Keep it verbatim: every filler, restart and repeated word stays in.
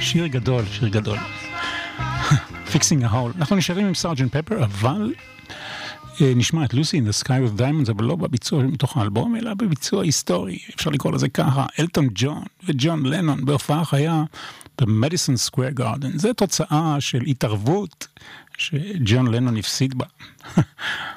שיר גדול, שיר גדול. Fixing a Hole. אנחנו נשארים עם סארג'נט פפר, אבל נשמע את לוסי in the Sky with Diamonds, אבל לא בביצוע מתוך האלבום, אלא בביצוע היסטורי, אפשר לקרוא לזה ככה, אלטון ג'ון וג'ון לנון בהופעה חיה במדיסון סקוואר גארדן. זה תוצאה של התערבות שג'ון לנון הפסיד בה.